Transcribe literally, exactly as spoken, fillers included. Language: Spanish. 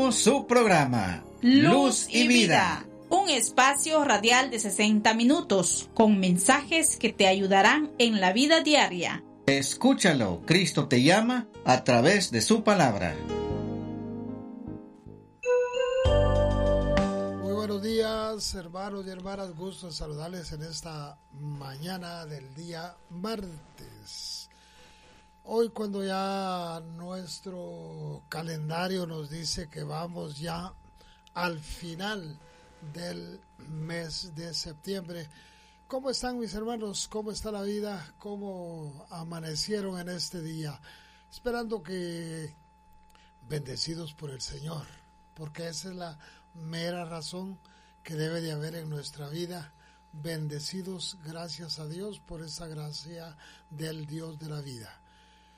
presentamos su programa Luz y Vida, un espacio radial de sesenta minutos con mensajes que te ayudarán en la vida diaria. Escúchalo, Cristo te llama a través de su palabra. Muy buenos días, hermanos y hermanas, gusto saludarles en esta mañana del día martes. Hoy, cuando ya nuestro calendario nos dice que vamos ya al final del mes de septiembre, ¿cómo están mis hermanos? ¿Cómo está la vida? ¿Cómo amanecieron en este día? Esperando que bendecidos por el Señor, porque esa es la mera razón que debe de haber en nuestra vida. Bendecidos, gracias a Dios por esa gracia del Dios de la vida.